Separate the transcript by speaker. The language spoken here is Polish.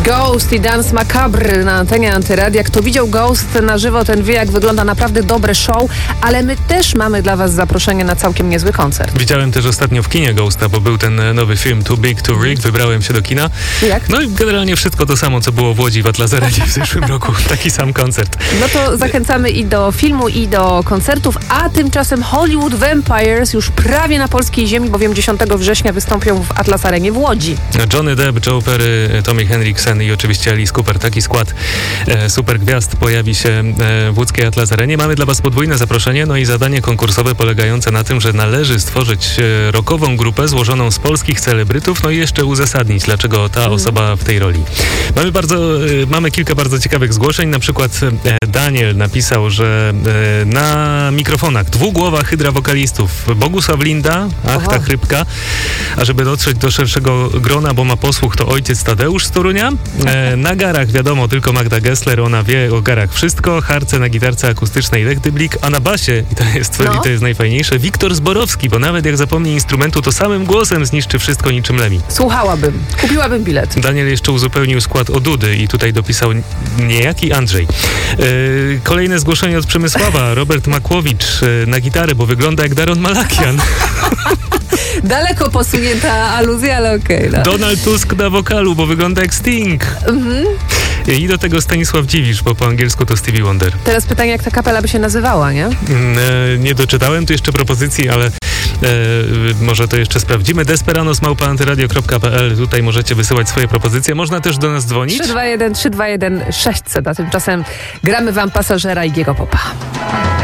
Speaker 1: Ghost i Dance Macabre na antenie Antyradia. Kto widział Ghost na żywo, ten wie, jak wygląda naprawdę dobre show, ale my też mamy dla was zaproszenie na całkiem niezły koncert.
Speaker 2: Widziałem też ostatnio w kinie Ghosta, bo był ten nowy film Too Big to Rig. Wybrałem się do kina.
Speaker 1: Jak?
Speaker 2: No i generalnie wszystko to samo, co było w Łodzi w Atlas Arenie w zeszłym roku. Taki sam koncert.
Speaker 1: No to zachęcamy i do filmu, i do koncertów, a tymczasem Hollywood Vampires już prawie na polskiej ziemi, bowiem 10 września wystąpią w Atlas Arenie w Łodzi.
Speaker 2: Johnny Depp, Joe Perry, Tommy Henriksen i oczywiście Alice Cooper. Taki skład super gwiazd pojawi się w łódzkiej Atlas Arenie. Mamy dla was podwójne zaproszenie, no i zadanie konkursowe polegające na tym, że należy stworzyć rockową grupę złożoną z polskich celebrytów, no i jeszcze uzasadnić, dlaczego ta osoba w tej roli. Mamy kilka bardzo ciekawych zgłoszeń. Na przykład Daniel napisał, że na mikrofonach dwugłowa hydra wokalistów Bogusław Linda, ta chrypka, a żeby dotrzeć do szerszego grona, bo ma posłuch, to ojciec Tadeusz z Torunia. Na garach wiadomo tylko Magda Gessler, ona wie o garach wszystko. Harce na gitarce akustycznej Lech Dyblik, a na basie, i to jest najfajniejsze, Wiktor Zborowski, bo nawet jak zapomni instrumentu, to samym głosem zniszczy wszystko niczym Lemmy.
Speaker 1: Słuchałabym, kupiłabym bilet.
Speaker 2: Daniel jeszcze uzupełnił skład o Dudy i tutaj dopisał niejaki Andrzej. Kolejne zgłoszenie od Przemysława. Robert Makłowicz na gitarę, bo wygląda jak Daron Malakian.
Speaker 1: Daleko posunięta aluzja, ale okej. No.
Speaker 2: Donald Tusk na wokalu, bo wygląda jak Sting. I do tego Stanisław Dziwisz, bo po angielsku to Stevie Wonder.
Speaker 1: Teraz pytanie, jak ta kapela by się nazywała, nie?
Speaker 2: Nie doczytałem tu jeszcze propozycji, ale może to jeszcze sprawdzimy. Desperanos@antyradio.pl. Tutaj możecie wysyłać swoje propozycje. Można też do nas dzwonić.
Speaker 1: 321 600, a tymczasem gramy wam Pasażera i Iggy'ego Popa.